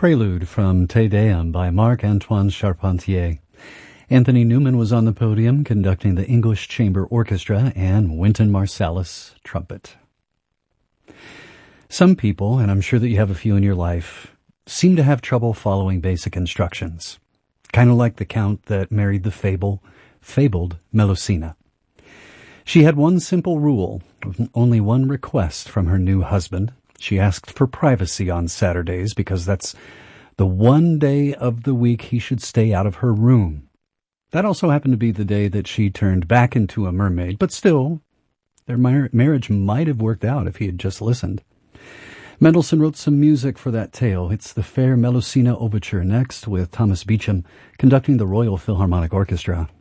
Prelude from Te Deum by Marc-Antoine Charpentier. Anthony Newman was on the podium conducting the English Chamber Orchestra and Wynton Marsalis, trumpet. Some people, and I'm sure that you have a few in your life, seem to have trouble following basic instructions. Kind of like the count that married the fabled Melusina. She had one simple rule, only one request from her new husband. She asked for privacy on Saturdays because that's the one day of the week he should stay out of her room. That also happened to be the day that she turned back into a mermaid, but still, their marriage might have worked out if he had just listened. Mendelssohn wrote some music for that tale. It's the Fair Melusina Overture next with Thomas Beecham conducting the Royal Philharmonic Orchestra.